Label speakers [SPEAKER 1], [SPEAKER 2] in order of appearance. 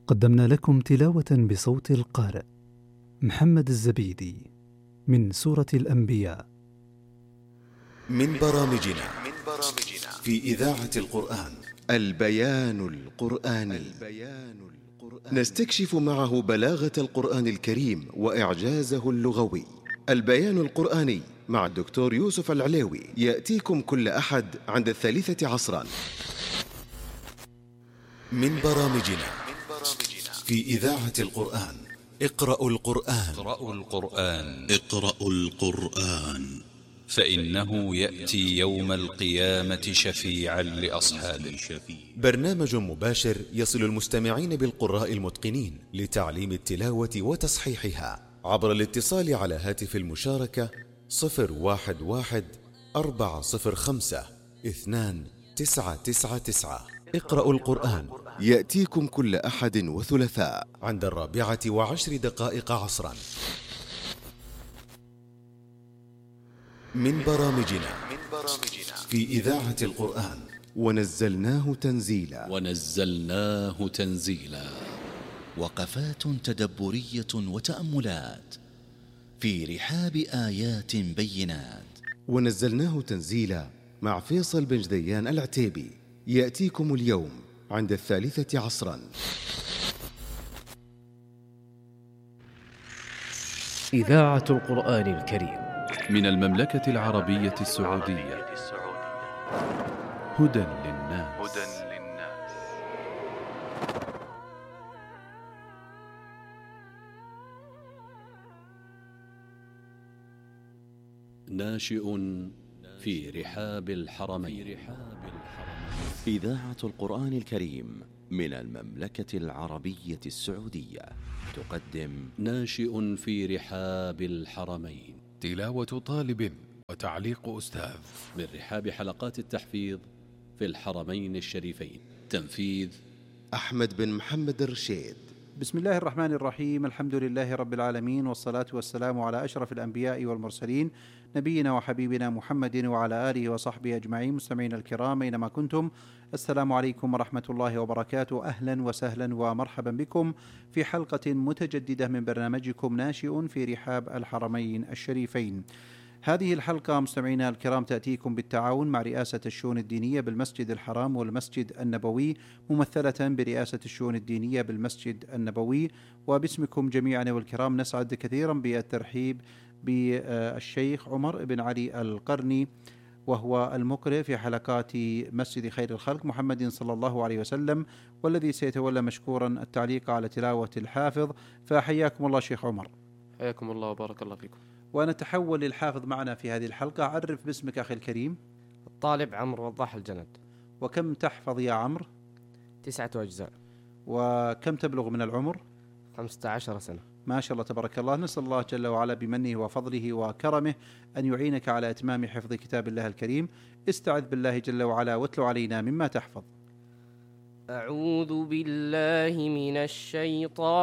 [SPEAKER 1] قدمنا لكم تلاوة بصوت القارئ محمد الزبيدي من سورة الأنبياء
[SPEAKER 2] من برامجنا في إذاعة القرآن البيان القرآني. نستكشف معه بلاغة القرآن الكريم وإعجازه اللغوي. البيان القرآني مع الدكتور يوسف العليوي يأتيكم كل أحد عند 3 عصرا. من برامجنا في إذاعة القرآن اقرأوا القرآن
[SPEAKER 3] اقرأوا القرآن فإنه يأتي يوم القيامة شفيعا لأصحابه.
[SPEAKER 2] برنامج مباشر يصل المستمعين بالقراء المتقنين لتعليم التلاوة وتصحيحها عبر الاتصال على هاتف المشاركة 011-405-2999. اقرأوا القرآن يأتيكم كل أحد وثلاثاء عند 14:10 عصرا. من برامجنا في إذاعة القرآن ونزلناه تنزيلا.
[SPEAKER 4] وقفات تدبرية وتأملات في رحاب آيات بينات.
[SPEAKER 2] ونزلناه تنزيلا مع فيصل بن جديان العتيبي يأتيكم اليوم عند 3 عصرا.
[SPEAKER 5] إذاعة القرآن الكريم
[SPEAKER 6] من المملكة العربية السعودية. هدى للناس. ناشئ في رحاب الحرمين.
[SPEAKER 4] إذاعة القرآن الكريم من المملكة العربية السعودية تقدم
[SPEAKER 6] ناشئ في رحاب الحرمين،
[SPEAKER 7] تلاوة طالب وتعليق أستاذ
[SPEAKER 6] من رحاب حلقات التحفيظ في الحرمين الشريفين. تنفيذ
[SPEAKER 2] أحمد بن محمد الرشيد.
[SPEAKER 8] بسم الله الرحمن الرحيم. الحمد لله رب العالمين، والصلاة والسلام على أشرف الأنبياء والمرسلين، نبينا وحبيبنا محمد وعلى آله وصحبه أجمعين. مستمعين الكرام أينما كنتم، السلام عليكم ورحمة الله وبركاته. أهلا وسهلا ومرحبا بكم في حلقة متجددة من برنامجكم ناشئ في رحاب الحرمين الشريفين. هذه الحلقة مستمعينا الكرام تأتيكم بالتعاون مع رئاسة الشؤون الدينية بالمسجد الحرام والمسجد النبوي، ممثلة برئاسة الشؤون الدينية بالمسجد النبوي. وباسمكم جميعا والكرام نسعد كثيرا بالترحيب بالشيخ عمر بن علي القرني، وهو المقرئ في حلقات مسجد خير الخلق محمد صلى الله عليه وسلم، والذي سيتولى مشكورا التعليق على تلاوة الحافظ. فحياكم الله شيخ عمر.
[SPEAKER 9] حياكم الله وبارك الله فيكم.
[SPEAKER 8] ونتحول للحافظ معنا في هذه الحلقة. عرف باسمك أخي الكريم.
[SPEAKER 9] الطالب عمرو وضاح الجند.
[SPEAKER 8] وكم تحفظ يا عمرو؟
[SPEAKER 9] 9 أجزاء.
[SPEAKER 8] وكم تبلغ من العمر؟
[SPEAKER 9] 15 سنة.
[SPEAKER 8] ما شاء الله تبارك الله. نسأل الله جل وعلا بمنه وفضله وكرمه أن يعينك على إتمام حفظ كتاب الله الكريم. استعذ بالله جل وعلا واتلو علينا مما تحفظ.
[SPEAKER 9] أعوذ بالله من الشيطان